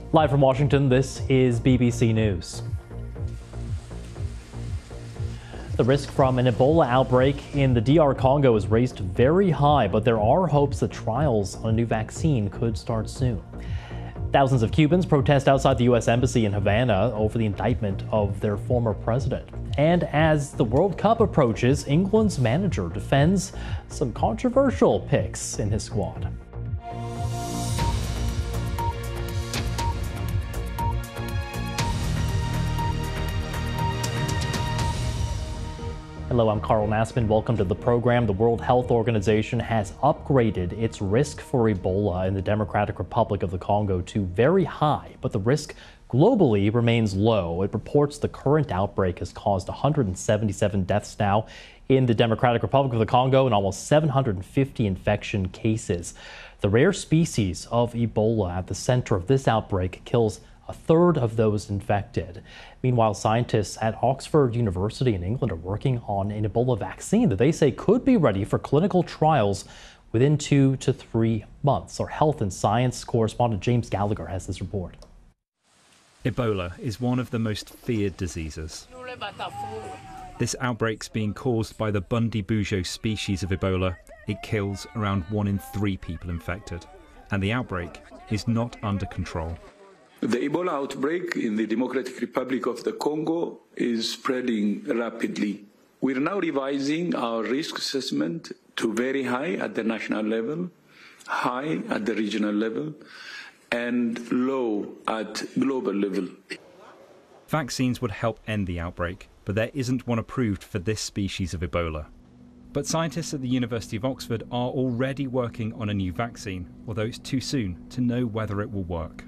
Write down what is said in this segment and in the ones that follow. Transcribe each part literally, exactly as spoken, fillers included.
Live from Washington, this is B B C News. The risk from an Ebola outbreak in the D R Congo is raised very high, but there are hopes that trials on a new vaccine could start soon. Thousands of Cubans protest outside the U S Embassy in Havana over the indictment of their former president. And as the World Cup approaches, England's manager defends some controversial picks in his squad. Hello, I'm Carl Nassman. Welcome to the program. The World Health Organization has upgraded its risk for Ebola in the Democratic Republic of the Congo to very high, but the risk globally remains low. It reports the current outbreak has caused one hundred seventy-seven deaths now in the Democratic Republic of the Congo and almost seven hundred fifty infection cases. The rare species of Ebola at the center of this outbreak kills a third of those infected. Meanwhile, scientists at Oxford University in England are working on an Ebola vaccine that they say could be ready for clinical trials within two to three months. Our health and science correspondent James Gallagher has this report. Ebola is one of the most feared diseases. This outbreak's being caused by the Bundibugyo species of Ebola. It kills around one in three people infected, and the outbreak is not under control. The Ebola outbreak in the Democratic Republic of the Congo is spreading rapidly. We're now revising our risk assessment to very high at the national level, high at the regional level, and low at global level. Vaccines would help end the outbreak, but there isn't one approved for this species of Ebola. But scientists at the University of Oxford are already working on a new vaccine, although it's too soon to know whether it will work.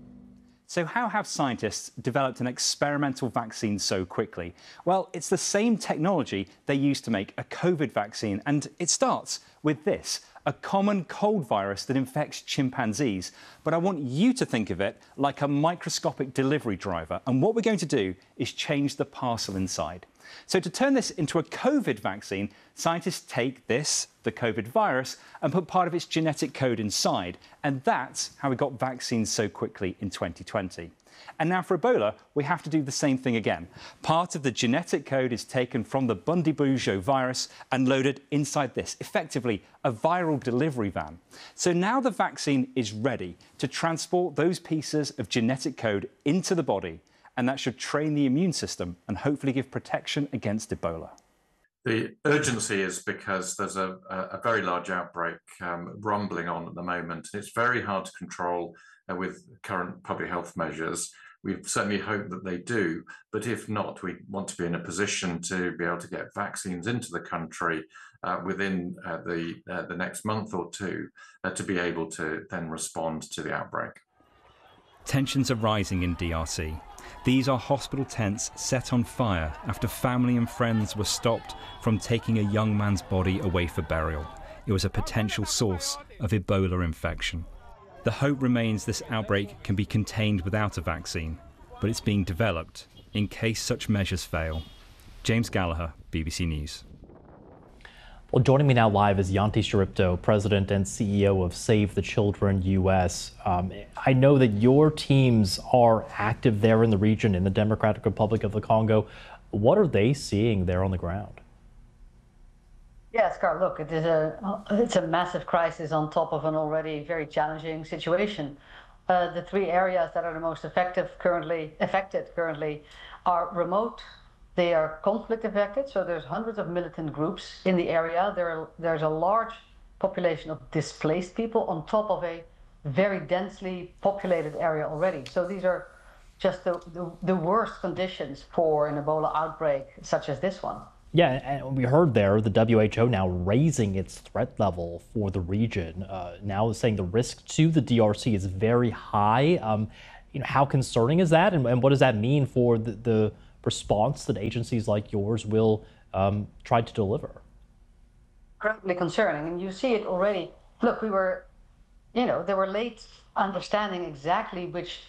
So how have scientists developed an experimental vaccine so quickly? Well, it's the same technology they used to make a COVID vaccine, and it starts with this, a common cold virus that infects chimpanzees. But I want you to think of it like a microscopic delivery driver, and what we're going to do is change the parcel inside. So to turn this into a COVID vaccine, scientists take this, the COVID virus, and put part of its genetic code inside. And that's how we got vaccines so quickly in twenty twenty. And now for Ebola, we have to do the same thing again. Part of the genetic code is taken from the Bundibugyo virus and loaded inside this, effectively a viral delivery van. So now the vaccine is ready to transport those pieces of genetic code into the body, and that should train the immune system and hopefully give protection against Ebola. The urgency is because there's a, a very large outbreak um, rumbling on at the moment. It's very hard to control uh, with current public health measures. We certainly hope that they do, but if not, we want to be in a position to be able to get vaccines into the country uh, within uh, the, uh, the next month or two uh, to be able to then respond to the outbreak. Tensions are rising in D R C. These are hospital tents set on fire after family and friends were stopped from taking a young man's body away for burial. It was a potential source of Ebola infection. The hope remains this outbreak can be contained without a vaccine, but it's being developed in case such measures fail. James Gallagher, B B C News. Well, joining me now live is Yanti Charipto, President and C E O of Save the Children U S. Um, I know that your teams are active there in the region in the Democratic Republic of the Congo. What are they seeing there on the ground? Yes, Carl, look, it is a, it's a massive crisis on top of an already very challenging situation. Uh, the three areas that are the most effective currently, affected currently are remote. They are conflict affected, so there's hundreds of militant groups in the area. There are, there's a large population of displaced people on top of a very densely populated area already. So these are just the, the, the worst conditions for an Ebola outbreak such as this one. Yeah, and we heard there the W H O now raising its threat level for the region, uh, now saying the risk to the D R C is very high. Um, you know, how concerning is that, and, and what does that mean for the, the response that agencies like yours will um, try to deliver? Incredibly concerning, and you see it already. Look, we were, you know, they were late understanding exactly which